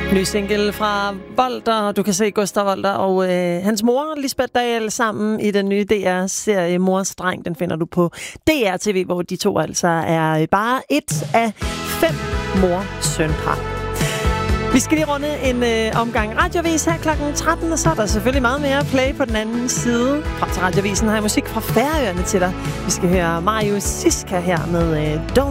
Ny single fra Volter. Du kan se Gustav Volter og hans mor, Lisbeth Dahl, sammen i den nye DR-serie Mors Dreng. Den finder du på DR-TV, hvor de to altså er bare et af 5 mor-søn-par. Vi skal lige runde en omgang radiovis her kl. 13, og så er der selvfølgelig meget mere play på den anden side. Frem til radiovisen har jeg musik fra Færøerne til dig. Vi skal høre Marius Siska her med Don't